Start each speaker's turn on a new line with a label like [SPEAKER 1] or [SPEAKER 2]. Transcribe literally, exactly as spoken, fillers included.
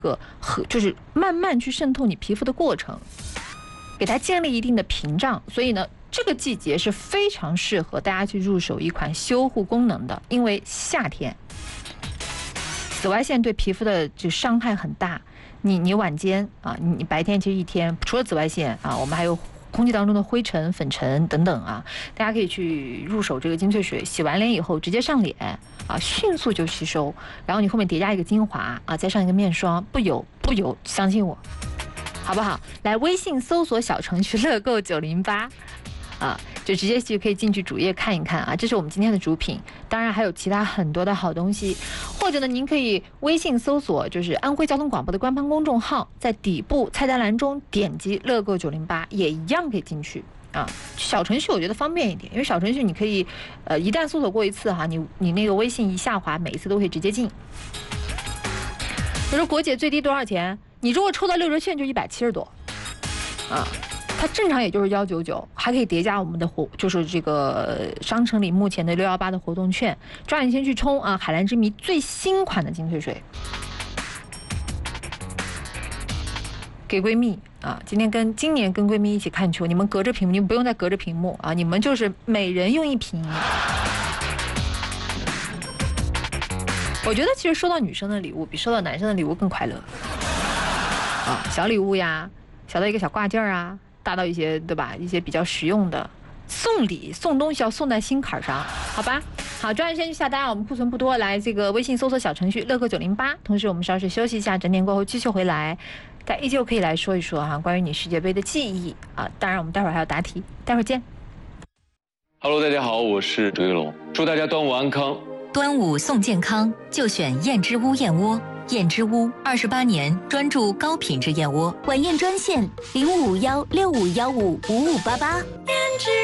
[SPEAKER 1] 个和就是慢慢去渗透你皮肤的过程，给它建立一定的屏障。所以呢，这个季节是非常适合大家去入手一款修护功能的，因为夏天紫外线对皮肤的这伤害很大。你你晚间啊，你白天其实一天除了紫外线啊，我们还有空气当中的灰尘、粉尘等等啊，大家可以去入手这个精粹水，洗完脸以后直接上脸啊，迅速就吸收，然后你后面叠加一个精华啊，再上一个面霜，不油不油，相信我，好不好？来，微信搜索小程序乐购九零八。啊，就直接就可以进去主页看一看啊，这是我们今天的主品，当然还有其他很多的好东西，或者呢，您可以微信搜索就是安徽交通广播的官方公众号，在底部菜单栏中点击乐购九零八，也一样可以进去啊。小程序我觉得方便一点，因为小程序你可以，呃，一旦搜索过一次哈，你你那个微信一下滑，每一次都可以直接进。比如说国姐最低多少钱？你如果抽到六折券就一百七十多，啊。它正常也就是一百九十九，还可以叠加我们的活，就是这个商城里目前的六一八的活动券，抓紧先去冲啊！海蓝之谜最新款的精粹水，给闺蜜啊！今天跟今年跟闺蜜一起看球，你们隔着屏幕，你们不用再隔着屏幕啊，你们就是每人用一瓶。我觉得其实收到女生的礼物比收到男生的礼物更快乐啊！小礼物呀，小到一个小挂件啊。大到一些对吧？一些比较实用的送礼送东西要送在心坎上，好吧？好，抓紧时间去下单，我们库存不多，来这个微信搜索小程序乐购九零八。同时我们稍事休息一下，整点过后继续回来，大家依旧可以来说一说哈，关于你世界杯的记忆啊。当然我们待会儿还要答题，待会儿见。
[SPEAKER 2] Hello， 大家好，我是周一龙，祝大家端午安康。
[SPEAKER 3] 端午送健康，就选燕之屋燕窝。燕之屋二十八年专注高品质燕窝，
[SPEAKER 4] 晚宴专线零五幺六五幺五五五八八。